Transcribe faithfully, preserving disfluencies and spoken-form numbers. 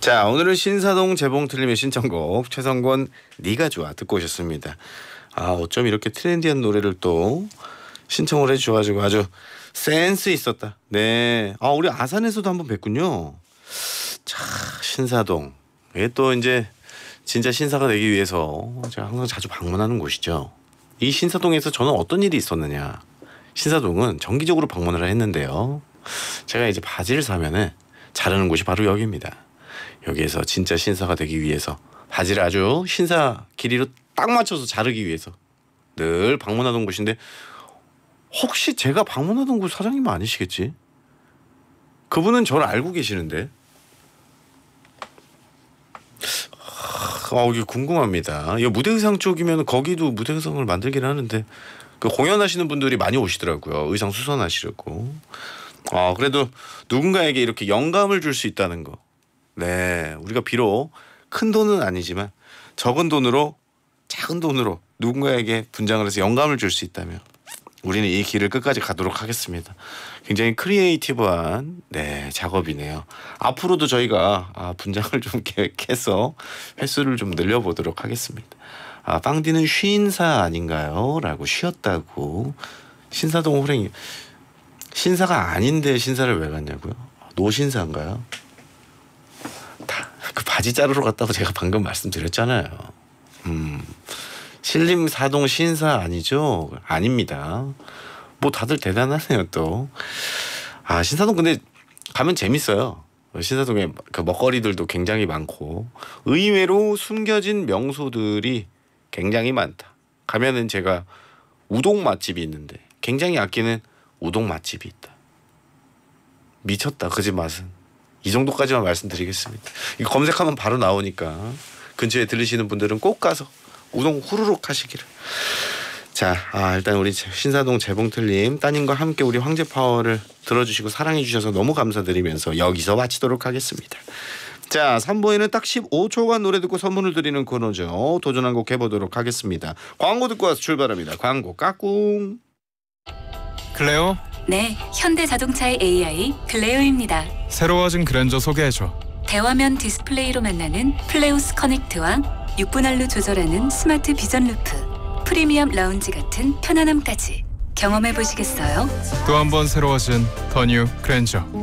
자, 오늘은 신사동 재봉틀님의 신청곡 최성권 네가 좋아 듣고 오셨습니다. 아, 어쩜 이렇게 트렌디한 노래를 또 신청을 해주셔가지고 아주 센스 있었다. 네, 아 우리 아산에서도 한번 뵀군요. 자, 신사동 이게 또 이제 진짜 신사가 되기 위해서 제가 항상 자주 방문하는 곳이죠. 이 신사동에서 저는 어떤 일이 있었느냐. 신사동은 정기적으로 방문을 했는데요. 제가 이제 바지를 사면은 자르는 곳이 바로 여기입니다. 여기에서 진짜 신사가 되기 위해서 바지를 아주 신사 길이로 딱 맞춰서 자르기 위해서 늘 방문하던 곳인데, 혹시 제가 방문하던 곳 사장님 아니시겠지? 그분은 저를 알고 계시는데 아, 이게 궁금합니다. 이 무대 의상 쪽이면 거기도 무대 의상을 만들긴 하는데 그 공연하시는 분들이 많이 오시더라고요. 의상 수선하시려고. 아, 그래도 누군가에게 이렇게 영감을 줄 수 있다는 거. 네, 우리가 비록 큰 돈은 아니지만 적은 돈으로 작은 돈으로 누군가에게 분장을 해서 영감을 줄 수 있다면 우리는 이 길을 끝까지 가도록 하겠습니다. 굉장히 크리에이티브한 네 작업이네요. 앞으로도 저희가 아, 분장을 좀 계획해서 횟수를 좀 늘려보도록 하겠습니다. 아, 빵디는 쉰사 아닌가요? 라고 쉬었다고. 신사동 호랭이 신사가 아닌데 신사를 왜 갔냐고요? 노신사인가요? 다 그 바지 자르러 갔다고 제가 방금 말씀드렸잖아요. 음, 신림 사동 신사 아니죠? 아닙니다. 뭐 다들 대단하네요 또. 아, 신사동 근데 가면 재밌어요. 신사동에 그 먹거리들도 굉장히 많고 의외로 숨겨진 명소들이 굉장히 많다. 가면은 제가 우동 맛집이 있는데 굉장히 아끼는 우동 맛집이 있다. 미쳤다 그 집 맛은. 이 정도까지만 말씀드리겠습니다. 이거 검색하면 바로 나오니까 근처에 들리시는 분들은 꼭 가서 우동 후루룩 하시기를. 자, 아, 일단 우리 신사동 재봉틀님 따님과 함께 우리 황제 파워를 들어주시고 사랑해 주셔서 너무 감사드리면서 여기서 마치도록 하겠습니다. 자, 삼 부에는 딱 십오 초간 노래 듣고 선물을 드리는 코너죠. 도전 한 곡 해보도록 하겠습니다. 광고 듣고 와서 출발합니다. 광고 까꿍. 클레오? 네, 현대자동차의 에이아이 클레오입니다. 새로워진 그랜저 소개해줘. 대화면 디스플레이로 만나는 플레우스 커넥트와 육 분 할로 조절하는 스마트 비전 루프, 프리미엄 라운지 같은 편안함까지 경험해 보시겠어요? 또 한 번 새로워진 더 뉴 그랜저.